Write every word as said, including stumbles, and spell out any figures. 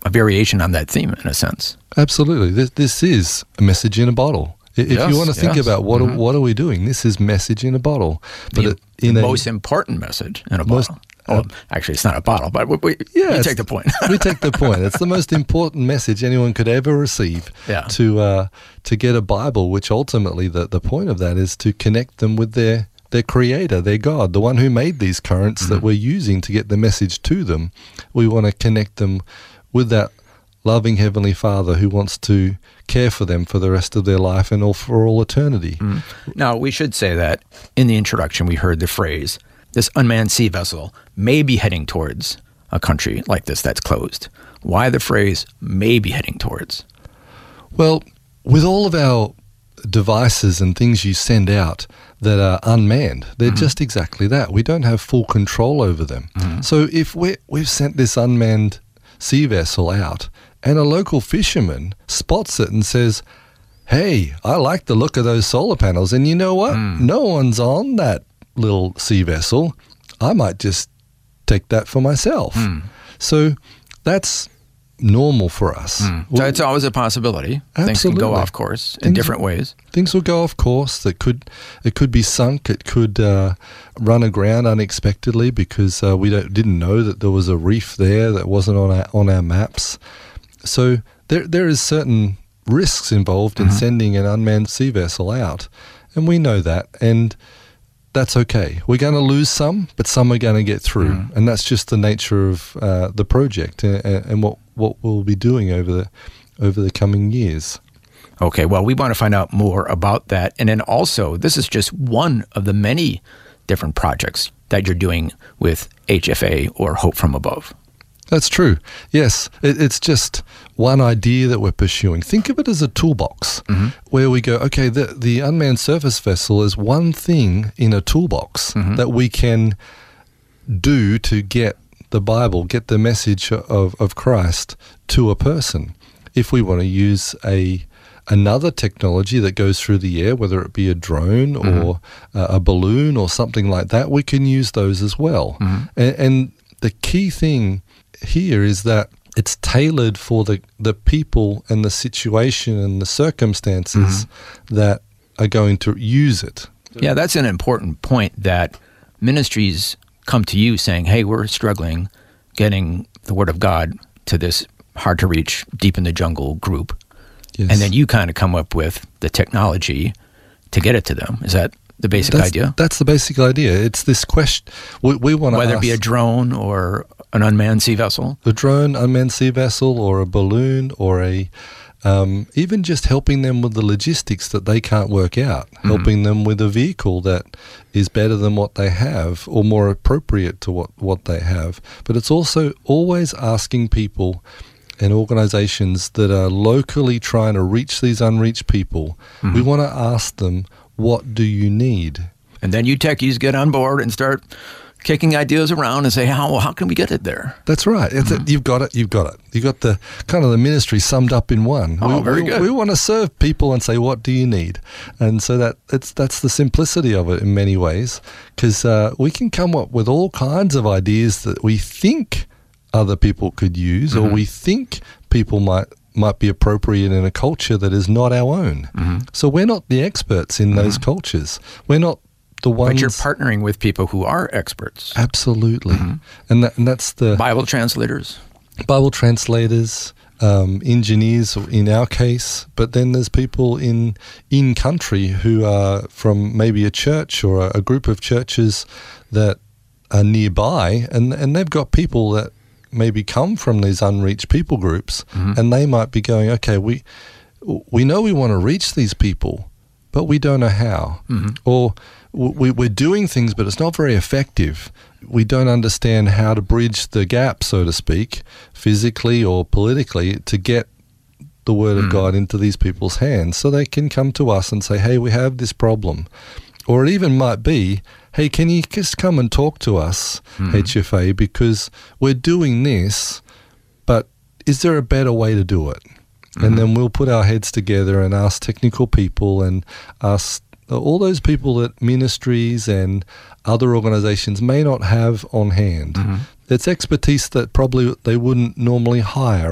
a variation on that theme in a sense. Absolutely. This, this is a message in a bottle. If Yes, you want to think yes. about what Mhm. are, what are we doing, this is message in a bottle. But the it, in the a, most important message in a Most- bottle. Oh, actually, it's not a bottle, but we, we, Yeah, you it's- take the point. we take the point. It's the most important message anyone could ever receive. Yeah. To uh, to get a Bible, which ultimately the, the point of that is to connect them with their their Creator, their God, the one who made these currents Mm-hmm. that we're using to get the message to them. We want to connect them with that loving Heavenly Father who wants to care for them for the rest of their life and all for all eternity. Mm. Now, we should say that in the introduction, we heard the phrase, this unmanned sea vessel may be heading towards a country like this that's closed. Why the phrase may be heading towards? Well, with all of our devices and things you send out that are unmanned, they're Mm-hmm. just exactly that. We don't have full control over them. Mm-hmm. So if we we've sent this unmanned sea vessel out and a local fisherman spots it and says, hey, I like the look of those solar panels, and you know what? Mm. No one's on that little sea vessel. I might just take that for myself. Mm. So that's normal for us. Mm. So it's always a possibility. Things can go Absolutely. off course in Things- different ways. Things will go off course. That could it could be sunk. It could uh, run aground unexpectedly because uh, we don't, didn't know that there was a reef there that wasn't on our on our maps. So there there is certain risks involved in Mhm. sending an unmanned sea vessel out, and we know that, and that's okay. We're going to lose some, but some are going to get through, Mhm. and that's just the nature of uh, the project and, and what what we'll be doing over the over the coming years. Okay, well, we want to find out more about that. And then also, this is just one of the many different projects that you're doing with H F A or Hope from Above. That's true. Yes, it, it's just one idea that we're pursuing. Think of it as a toolbox Mm-hmm. where we go, okay, the, the unmanned surface vessel is one thing in a toolbox Mhm. that we can do to get the Bible, get the message of, of Christ to a person. If we want to use a another technology that goes through the air, whether it be a drone or uh, a balloon or something like that, we can use those as well. Mhm. And, and the key thing here is that it's tailored for the, the people and the situation and the circumstances that are going to use it. Yeah, that's an important point, that ministries come to you saying, hey, we're struggling getting the Word of God to this hard-to-reach, deep-in-the-jungle group. Yes. And then you kind of come up with the technology to get it to them. Is that the basic that's, idea? That's the basic idea. It's this question. We, we want to Whether ask it be a drone or an unmanned sea vessel? the drone, unmanned sea vessel, or a balloon, or a um, even just helping them with the logistics that they can't work out, Mhm. helping them with a vehicle that is better than what they have or more appropriate to what, what they have. But it's also always asking people and organizations that are locally trying to reach these unreached people, Mhm. we want to ask them, what do you need? And then you techies get on board and start kicking ideas around and say, how well, how can we get it there? That's right. It's Mm-hmm. a, you've got it. You've got it. You've got the kind of the ministry summed up in one. Oh, we, very we, good. We want to serve people and say, what do you need? And so that it's that's the simplicity of it in many ways, because uh, we can come up with all kinds of ideas that we think other people could use, or Mhm. we think people might might be appropriate in a culture that is not our own. Mhm. So we're not the experts in those Mhm. cultures. We're not the ones. But you're partnering with people who are experts. Absolutely, Mhm. and that, and that's the Bible translators. Bible translators, um, engineers in our case, but then there's people in in country who are from maybe a church or a, a group of churches that are nearby, and and they've got people that maybe come from these unreached people groups, Mhm. and they might be going, okay, we we know we want to reach these people, but we don't know how, Mhm. or we, we're doing things, but it's not very effective. We don't understand how to bridge the gap, so to speak, physically or politically, to get the Word of Mm. God into these people's hands so they can come to us and say, hey, we have this problem. Or it even might be, hey, can you just come and talk to us, Mhm. H F A, because we're doing this, but is there a better way to do it? Mhm. And then we'll put our heads together and ask technical people and ask all those people that ministries and other organizations may not have on hand. Mhm. It's expertise that probably they wouldn't normally hire